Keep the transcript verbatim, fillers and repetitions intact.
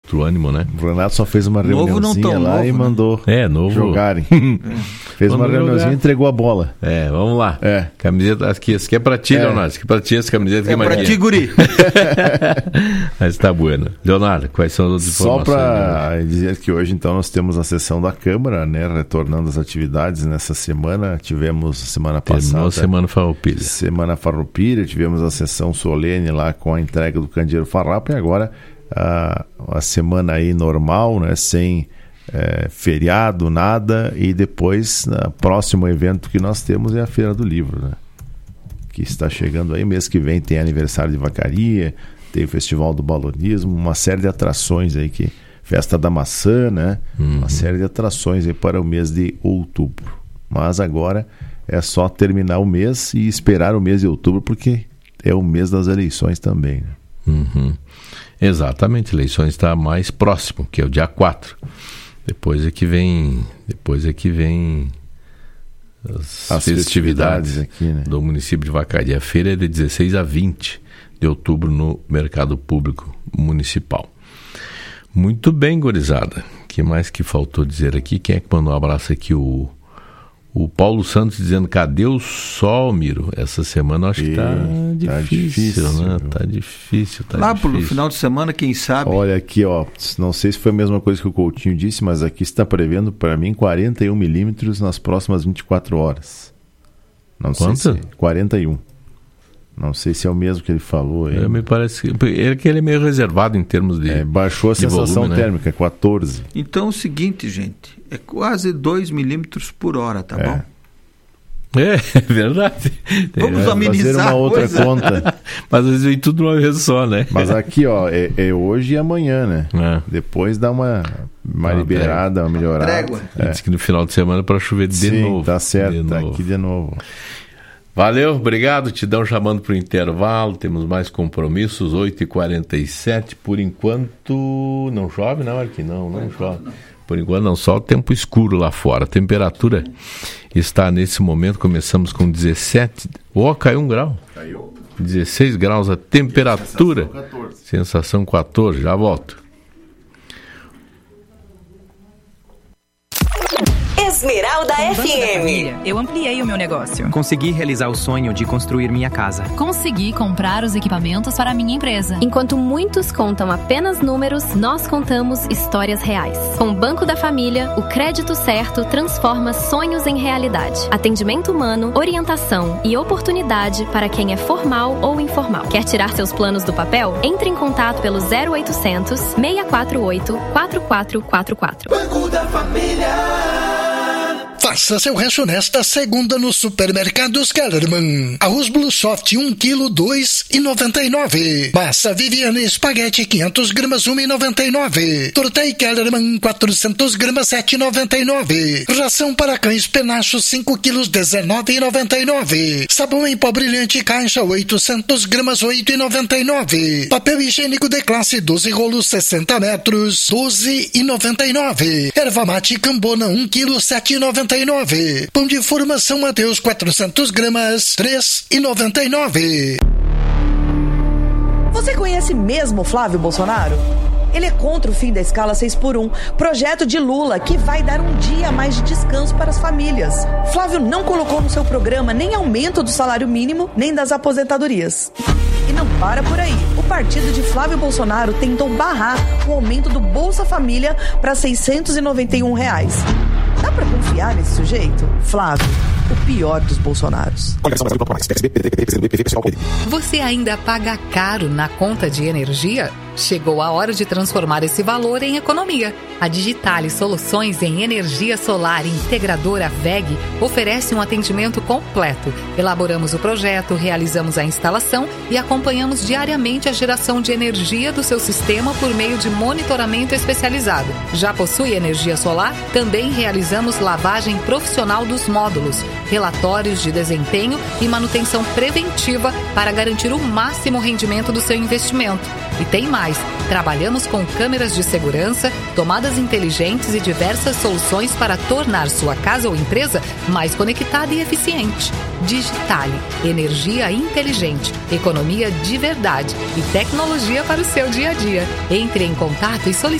outro ânimo, né? O Renato só fez uma Novo reuniãozinha não tão lá novo, e né? mandou É, novo. jogarem. Fez uma Mandou reuniãozinha jogar. e entregou a bola. É, vamos lá. É. Camiseta, aqui, esse aqui é pra ti, É. Leonardo. Esse aqui é pra ti, essa camiseta aqui É pra ti, guri. Mas tá bueno. Leonardo, quais são as Só informações? para dizer que hoje, então, nós temos a sessão da Câmara, né? Retornando as atividades nessa semana. Tivemos semana Terminou passada. a Semana Farroupilha. Semana Farroupilha, tivemos a sessão solene lá com a entrega do candeeiro farrapo e agora a, a semana aí normal, né, sem é, feriado, nada, e depois o próximo evento que nós temos é a Feira do Livro, né, que está chegando aí. Mês que vem tem aniversário de Vacaria, tem o Festival do Balonismo, uma série de atrações aí, que Festa da Maçã, né, Uhum. uma série de atrações aí para o mês de outubro. Mas agora é só terminar o mês e esperar o mês de outubro, porque é o mês das eleições também, né? Uhum. Exatamente, eleições está mais próximo, que é o dia quatro. Depois é que vem, depois é que vem as, As festividades, festividades aqui, né? do município de Vacaria. A feira é de dezesseis a vinte de outubro no Mercado Público Municipal. Muito bem, gurizada. O que mais que faltou dizer aqui? Quem é que mandou um abraço aqui? O, o Paulo Santos dizendo, cadê o sol, Miro? Essa semana eu acho que tá, E tá difícil, difícil, né? viu? Tá difícil, tá Lá difícil. pro final de semana, quem sabe? Olha aqui, ó, não sei se foi a mesma coisa que o Coutinho disse, mas aqui está prevendo para mim quarenta e um milímetros nas próximas vinte e quatro horas. Não Quanto? sei se quarenta e um. Não sei se é o mesmo que ele falou aí. É, me parece que é que ele é meio reservado em termos de... É, baixou a de sensação volume, né? térmica, quatorze. Então é o seguinte, gente, é quase dois milímetros por hora, tá É. bom? É, é verdade. Vamos É, amenizar Fazer uma a outra coisa. conta. mas às vezes vem tudo de uma vez só, né? Mas aqui, ó, é, é hoje e amanhã, né? É. Depois dá uma, uma Uma liberada, uma melhorada. Trégua. É. Diz que no final de semana para chover de Sim, novo. tá certo, de tá novo. aqui de novo. Valeu, obrigado. Tidão chamando para o intervalo. Temos mais compromissos, oito e quarenta e sete. Por enquanto, não chove, não, Arqui? Não, não chove. Por enquanto, não. Só o tempo escuro lá fora. A temperatura está nesse momento. Começamos com dezessete. Ó, oh, caiu um grau. Caiu. dezesseis graus a temperatura. Sensação quatorze. Sensação quatorze. Já volto. Esmeralda Com o Banco F da M. Família, eu ampliei o meu negócio. Consegui realizar o sonho de construir minha casa. Consegui comprar os equipamentos para a minha empresa. Enquanto muitos contam apenas números, nós contamos histórias reais. Com o Banco da Família, o crédito certo transforma sonhos em realidade. Atendimento humano, orientação e oportunidade para quem é formal ou informal. Quer tirar seus planos do papel? Entre em contato pelo zero oitocentos, seis quatro oito, quatro quatro quatro quatro. Banco da Família. Faça seu rancho nesta segunda no Supermercados Kellerman. Arroz Blue Soft um quilo, dois e noventa e nove. Massa Viviane Espaguete quinhentas gramas, um e noventa e nove. Tortei Kellerman quatrocentas gramas, sete e noventa e nove. Ração para cães Penacho cinco quilos, dezenove e noventa e nove. Sabão em pó brilhante caixa oitocentas gramas, oito e noventa e nove. Papel higiênico de classe doze rolos, sessenta metros, doze e noventa e nove. Erva mate Cambona um quilo, sete e noventa e nove. Pão de formação Mateus quatrocentas gramas, três e noventa e nove. Você conhece mesmo Flávio Bolsonaro? Ele é contra o fim da escala seis por um, projeto de Lula que vai dar um dia a mais de descanso para as famílias. Flávio não colocou no seu programa nem aumento do salário mínimo, nem das aposentadorias. E não para por aí. O partido de Flávio Bolsonaro tentou barrar o aumento do Bolsa Família para seiscentos e noventa e um reais. Dá pra confiar nesse sujeito? Flávio, o pior dos Bolsonaros. Você ainda paga caro na conta de energia? Chegou a hora de transformar esse valor em economia. A Digitale Soluções em Energia Solar Integradora V E G oferece um atendimento completo. Elaboramos o projeto, realizamos a instalação e acompanhamos diariamente a geração de energia do seu sistema por meio de monitoramento especializado. Já possui energia solar? Também realizamos lavagem profissional dos módulos, relatórios de desempenho e manutenção preventiva para garantir o máximo rendimento do seu investimento. E tem mais, trabalhamos com câmeras de segurança, tomadas inteligentes e diversas soluções para tornar sua casa ou empresa mais conectada e eficiente. Digitale, energia inteligente, economia de verdade e tecnologia para o seu dia a dia. Entre em contato e solicite